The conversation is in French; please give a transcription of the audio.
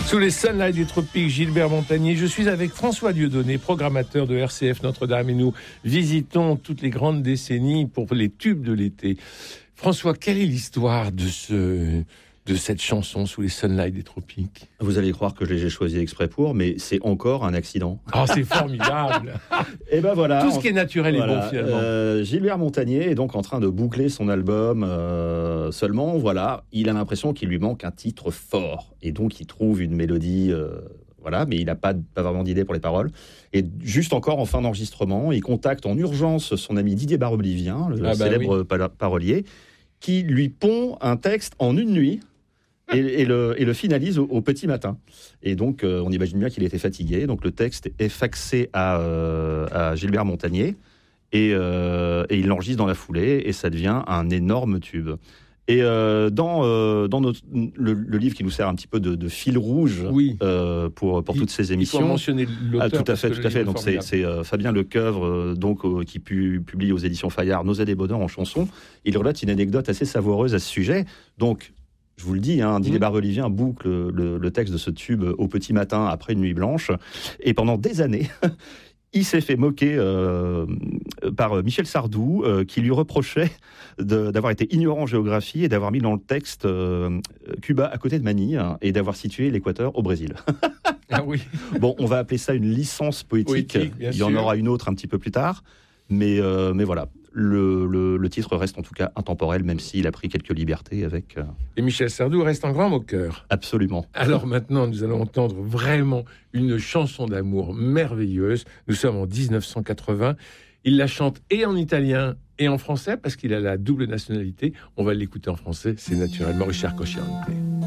Sous les sunlights des tropiques, Gilbert Montagné. Je suis avec François Dieudonné, programmateur de RCF Notre-Dame, et nous visitons toutes les grandes décennies pour les tubes de l'été. François, quelle est l'histoire de cette chanson Sous les sunlights des tropiques? Vous allez croire que j'ai choisi exprès pour, mais c'est encore un accident. Oh, c'est formidable. Et ben voilà. Tout ce qui est naturel est bon finalement. Gilbert Montagné est donc en train de boucler son album. Seulement, voilà, il a l'impression qu'il lui manque un titre fort. Et donc, il trouve une mélodie... Voilà, mais il n'a pas vraiment d'idée pour les paroles. Et juste encore en fin d'enregistrement, il contacte en urgence son ami Didier Barbelivien, le célèbre parolier, qui lui pond un texte en une nuit et le finalise au petit matin. Et donc, on imagine bien qu'il était fatigué. Donc, le texte est faxé à Gilbert Montagné et il l'enregistre dans la foulée et ça devient un énorme tube. Et dans le livre qui nous sert un petit peu de fil rouge pour toutes ces émissions. Il faut mentionner l'auteur. Tout à fait. Donc c'est Fabien Lecoeuvre qui publie aux éditions Fayard Nausée des Bonheurs en chanson. Il relate une anecdote assez savoureuse à ce sujet. Donc, je vous le dis, Didier Barbelivien boucle le texte de ce tube au petit matin après une nuit blanche. Et pendant des années... Il s'est fait moquer par Michel Sardou, qui lui reprochait d'avoir été ignorant en géographie et d'avoir mis dans le texte Cuba à côté de Manille et d'avoir situé l'équateur au Brésil. Ah oui. Bon, on va appeler ça une licence poétique. Il y en aura une autre un petit peu plus tard. Mais voilà, le titre reste en tout cas intemporel, même s'il a pris quelques libertés avec... Et Michel Sardou reste un grand moqueur. Absolument. Alors maintenant, nous allons entendre vraiment une chanson d'amour merveilleuse. Nous sommes en 1980. Il la chante et en italien et en français, parce qu'il a la double nationalité. On va l'écouter en français, c'est naturellement Richard Cocciante.